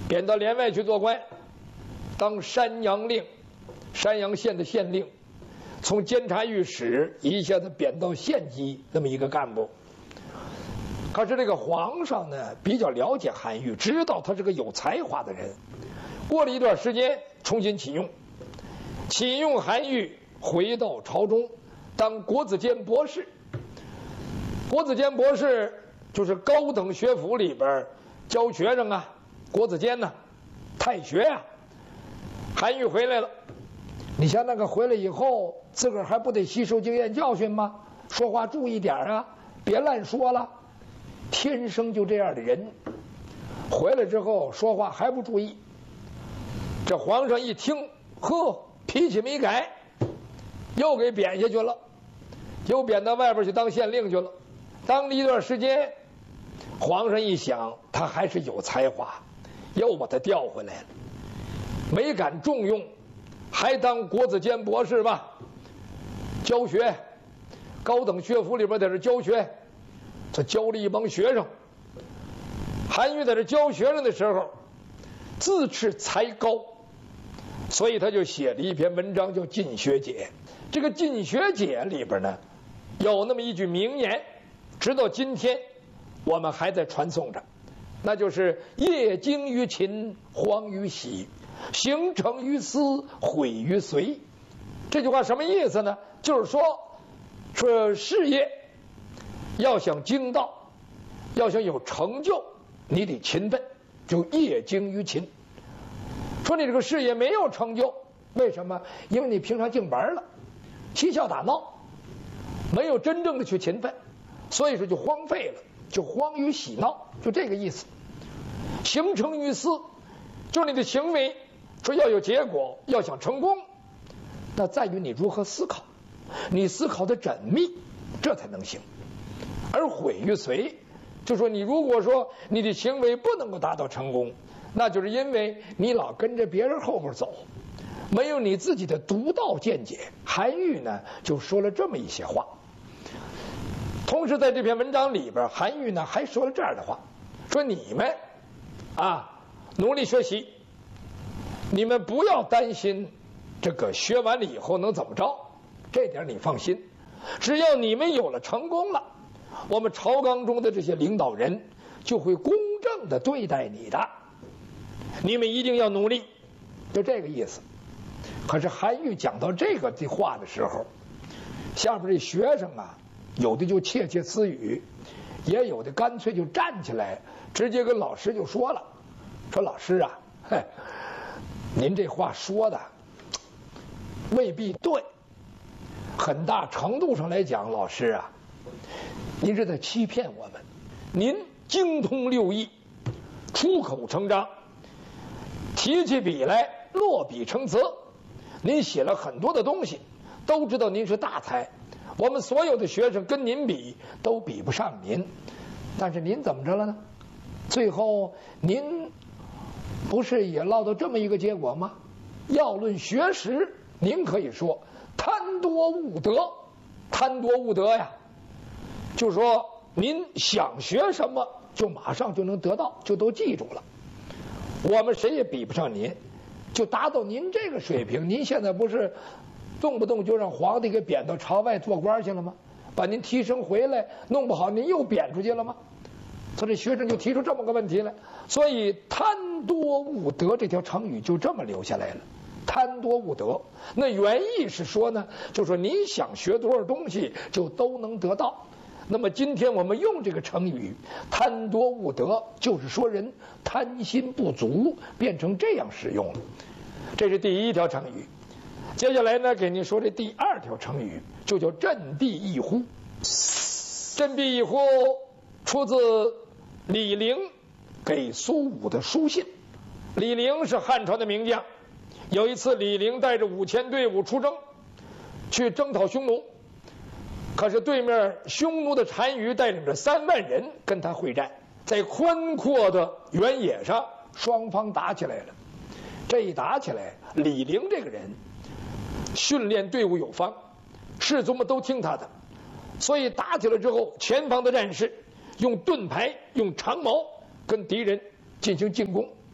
贬到连外去做官，当山阳令，山阳县的县令，从监察御史一下子贬到县级那么一个干部。可是这个皇上呢，比较了解韩愈，知道他是个有才华的人。过了一段时间，重新启用韩愈回到朝中，当国子监博士。国子监博士就是高等学府里边教学生啊，国子监呢，太学呀。韩愈回来了，你像那个回来以后，自个儿还不得吸收经验教训吗？说话注意点啊，别乱说了。天生就这样的人，回来之后说话还不注意。这皇上一听，呵，脾气没改，又给贬下去了，又贬到外边去当县令去了。当了一段时间，皇上一想他还是有才华，又把他调回来了，没敢重用，还当国子监博士吧，教学，高等学府里边在这教学，他教了一帮学生。韩愈在这教学生的时候，自恃才高，所以他就写了一篇文章叫《进学解》。这个《进学解》里边呢，有那么一句名言，直到今天我们还在传颂着，那就是业精于勤，荒于嬉，行成于思，毁于随。这句话什么意思呢？就是说事业要想精到，要想有成就，你得勤奋，就业精于勤。说你这个事业没有成就，为什么？因为你平常净玩了，嬉笑打闹，没有真正的去勤奋，所以说就荒废了，就荒于喜闹，就这个意思。行成于思，就是你的行为说要有结果，要想成功，那在于你如何思考，你思考的缜密，这才能行。而毁于随，就说你如果说你的行为不能够达到成功，那就是因为你老跟着别人后边走，没有你自己的独到见解。韩愈呢就说了这么一些话。同时在这篇文章里边，韩愈呢还说了这样的话，说你们努力学习，你们不要担心这个学完了以后能怎么着，这点你放心，只要你们有了成功了，我们朝纲中的这些领导人就会公正的对待你的，你们一定要努力，就这个意思。可是韩愈讲到这个话的时候，下边这学生啊，有的就窃窃私语，也有的干脆就站起来，直接跟老师就说了，说老师啊，您这话说的未必对，很大程度上来讲，老师啊，您是在欺骗我们。您精通六艺，出口成章，提起笔来落笔成词，您写了很多的东西，都知道您是大才，我们所有的学生跟您比都比不上您。但是您怎么着了呢？最后您不是也落到这么一个结果吗？要论学识，您可以说贪多误得，贪多误得呀，就是说您想学什么就马上就能得到，就都记住了。我们谁也比不上您，就达到您这个水平。您现在不是动不动就让皇帝给贬到朝外做官去了吗？把您提升回来，弄不好您又贬出去了吗？所以这学生就提出这么个问题来，所以贪多误得这条成语就这么留下来了。贪多误得，那原意是说呢，就说你想学多少东西就都能得到。那么今天我们用这个成语贪多误得，就是说人贪心不足，变成这样使用了。这是第一条成语。接下来呢，给您说这第二条成语，就叫振臂一呼。振臂一呼出自李陵给苏武的书信。李陵是汉朝的名将，有一次李陵带着5000队伍出征，去征讨匈奴，可是对面匈奴的单于带领着3万人跟他会战，在宽阔的原野上，双方打起来了。这一打起来，李陵这个人训练队伍有方，士卒们都听他的，所以打起来之后，前方的战士用盾牌、用长矛跟敌人进行进攻。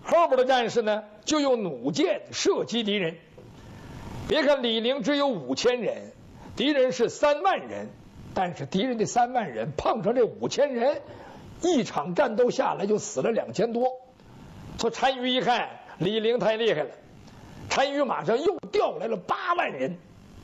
后边的战士呢，就用弩箭射击敌人。别看李陵只有5000人，敌人是3万人，但是敌人的3万人碰上这5000人，一场战斗下来就死了2000多。说单于一看李陵太厉害了，单于马上又调来了8万人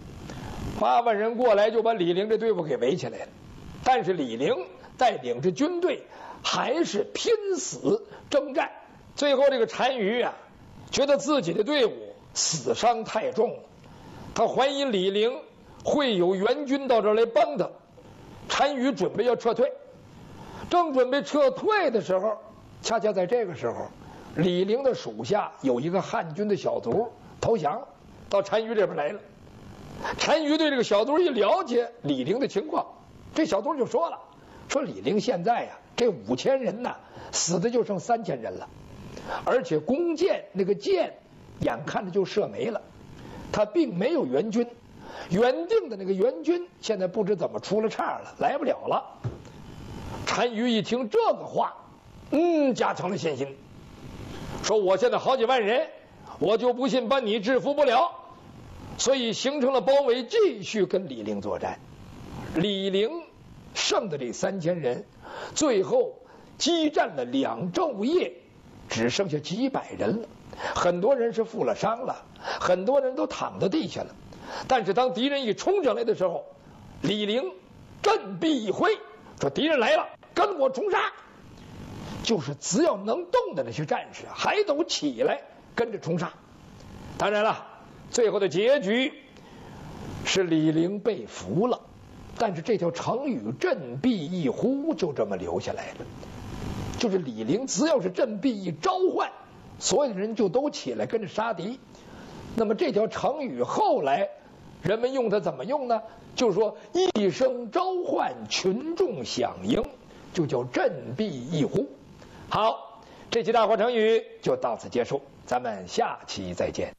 ，8万人过来就把李陵这队伍给围起来了。但是李陵带领着军队还是拼死征战。最后这个单于啊，觉得自己的队伍死伤太重了，他怀疑李陵会有援军到这儿来帮他。单于准备要撤退，正准备撤退的时候，恰恰在这个时候，李陵的属下有一个汉军的小卒投降了，到单于这边来了。单于对这个小卒一了解李陵的情况，这小卒就说了，说李陵现在呀，这5000人呐，死的就剩3000人了，而且弓箭那个箭眼看着就射没了，他并没有援军，原定的那个援军现在不知怎么出了岔了，来不了了。单于一听这个话，加强了信心，说我现在好几万人，我就不信把你制服不了，所以形成了包围，继续跟李陵作战。李陵剩的这3000人，最后激战了2昼夜，只剩下几百人了，很多人是负了伤了，很多人都躺在地下了。但是当敌人一冲上来的时候，李陵振臂一挥，说敌人来了，跟我冲杀。就是只要能动的那些战士还都起来跟着冲杀。当然了，最后的结局是李陵被俘了，但是这条成语振臂一呼就这么留下来了。就是李陵只要是振臂一召唤，所有的人就都起来跟着杀敌。那么这条成语后来人们用它怎么用呢？就是说一声召唤，群众响应，就叫振臂一呼。好，这期大话成语就到此结束，咱们下期再见。